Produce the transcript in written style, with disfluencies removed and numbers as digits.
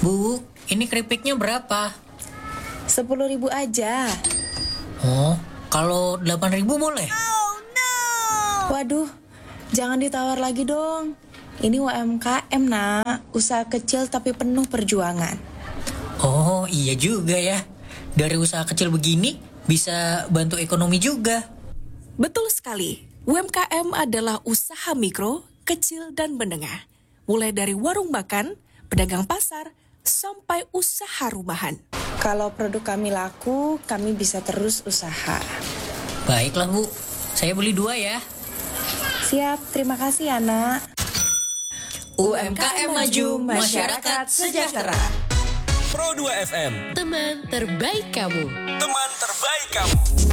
Bu, ini keripiknya berapa? 10.000 aja. Oh, kalau 8.000 boleh? Waduh, jangan ditawar lagi dong. Ini UMKM, nak. Usaha kecil tapi penuh perjuangan. Oh, iya juga ya. Dari usaha kecil begini, bisa bantu ekonomi juga. Betul sekali. UMKM adalah usaha mikro, kecil, dan menengah. Mulai dari warung makan, pedagang pasar, sampai usaha rumahan. Kalau produk kami laku, kami bisa terus usaha. Baiklah, Bu. Saya beli 2 ya. Siap, terima kasih ya, nak. UMKM maju, masyarakat sejahtera. Pro 2 FM. Teman terbaik kamu. Teman terbaik kamu.